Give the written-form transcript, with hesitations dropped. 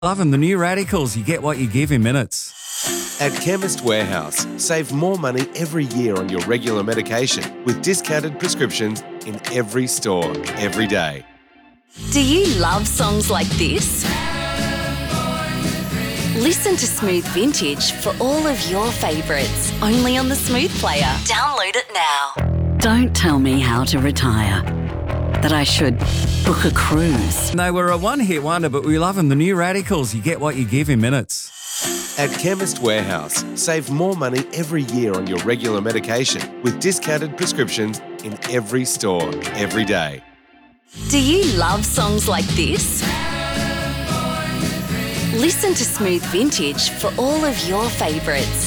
Loving the new Radicals. You get what you give in minutes. At Chemist Warehouse, save more money every year on your regular medication with discounted prescriptions in every store, every day. Do you love songs like this? Listen to Smooth Vintage for all of your favourites, only on the Smooth Player. Download it now. Don't tell me how to retire. That I should book a cruise. They were a one-hit wonder, but we love them. The new Radicals. You get what you give in minutes. At Chemist Warehouse, save more money every year on your regular medication with discounted prescriptions in every store, every day. Do you love songs like this? Listen to Smooth Vintage for all of your favourites,